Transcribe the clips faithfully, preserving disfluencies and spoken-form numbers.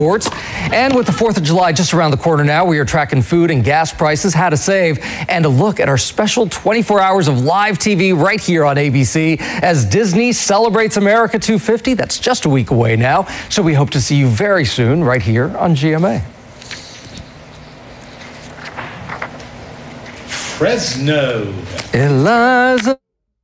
Sports. And with the fourth of July just around the corner now, we are tracking food and gas prices, how to save, and a look at our special twenty-four hours of live T V right here on A B C as Disney celebrates America two fifty. That's just a week away now, so we hope to see you very soon right here on G M A. Fresno. Eliza.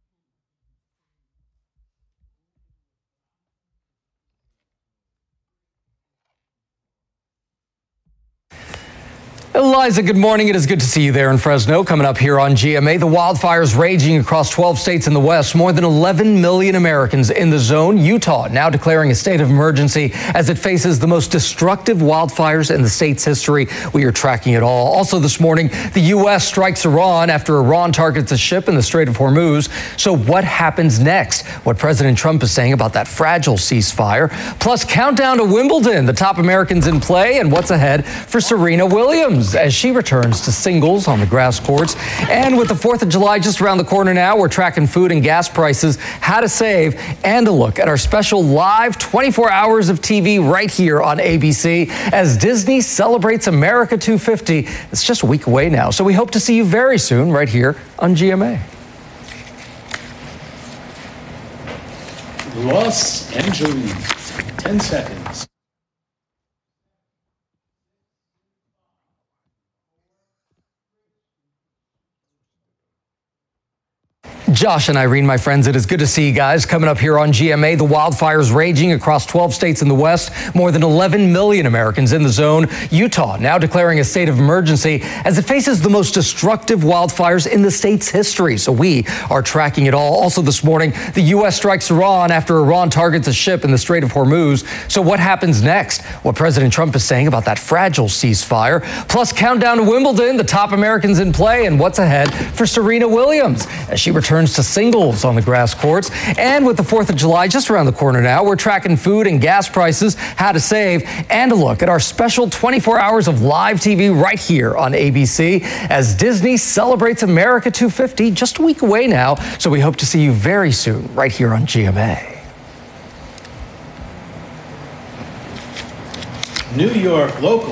Eliza, good morning. It is good to see you there in Fresno. Coming up here on G M A, the wildfires raging across twelve states in the West. More than eleven million Americans in the zone. Utah now declaring a state of emergency as it faces the most destructive wildfires in the state's history. We are tracking it all. Also this morning, the U S strikes Iran after Iran targets a ship in the Strait of Hormuz. So what happens next? What President Trump is saying about that fragile ceasefire. Plus, countdown to Wimbledon, the top Americans in play, and what's ahead for Serena Williams as she returns to singles on the grass courts. And with the fourth of July just around the corner now, we're tracking food and gas prices, how to save, and a look at our special live twenty-four hours of T V right here on A B C as Disney celebrates America two fifty. It's just a week away now, so we hope to see you very soon right here on G M A. Los Angeles, ten seconds. Josh and Irene, my friends, it is good to see you guys. Coming up here on G M A, the wildfires raging across twelve states in the West. More than eleven million Americans in the zone. Utah now declaring a state of emergency as it faces the most destructive wildfires in the state's history. So we are tracking it all. Also this morning, the U S strikes Iran after Iran targets a ship in the Strait of Hormuz. So what happens next? What President Trump is saying about that fragile ceasefire. Plus, countdown to Wimbledon, the top Americans in play, and what's ahead for Serena Williams as she returns to singles on the grass courts. And with the fourth of July just around the corner now, we're tracking food and gas prices, how to save, and a look at our special twenty-four hours of live T V right here on A B C as Disney celebrates America two fifty, just a week away now. So we hope to see you very soon right here on G M A. New York local.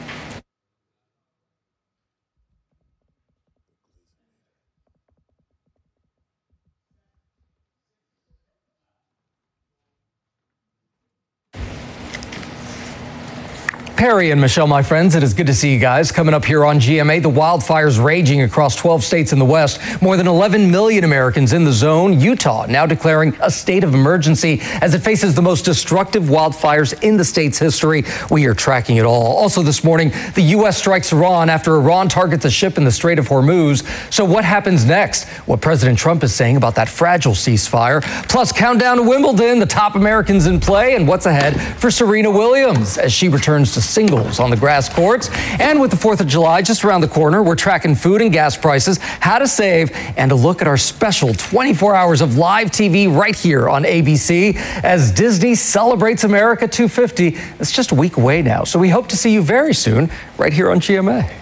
Perry and Michelle, my friends, it is good to see you guys. Coming up here on G M A, the wildfires raging across twelve states in the West. More than eleven million Americans in the zone. Utah now declaring a state of emergency as it faces the most destructive wildfires in the state's history. We are tracking it all. Also this morning, the U S strikes Iran after Iran targets a ship in the Strait of Hormuz. So what happens next? What President Trump is saying about that fragile ceasefire. Plus, countdown to Wimbledon, the top Americans in play, and what's ahead for Serena Williams as she returns to singles on the grass courts. And with the fourth of July just around the corner, we're tracking food and gas prices, how to save, and a look at our special twenty-four hours of live T V right here on A B C as Disney celebrates America two fifty. It's just a week away now, so we hope to see you very soon right here on G M A.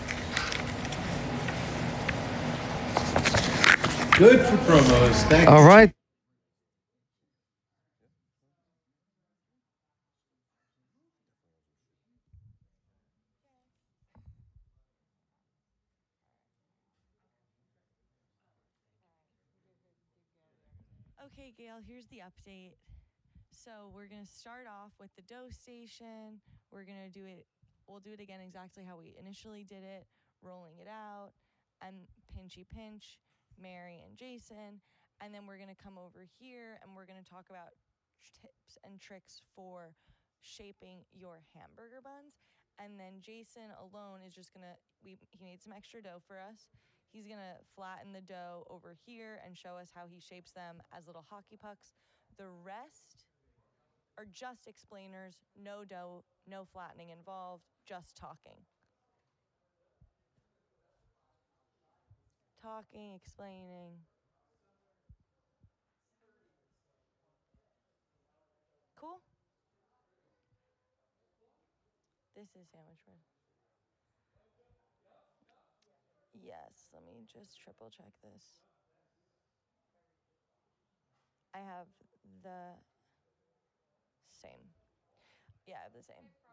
Good for promos. Thank you. All right. Okay, Gail, here's the update. So we're going to start off with the dough station. We're going to do it, we'll do it again exactly how we initially did it, rolling it out, and pinchy pinch, Mary and Jason. And then we're going to come over here and we're going to talk about tips and tricks for shaping your hamburger buns. And then Jason alone is just going to, we he needs some extra dough for us. He's going to flatten the dough over here and show us how he shapes them as little hockey pucks. The rest are just explainers, no dough, no flattening involved, just talking. Talking, explaining. Cool? This is sandwich bread. Yes, let me just triple check this. I have the same. Yeah, I have the same.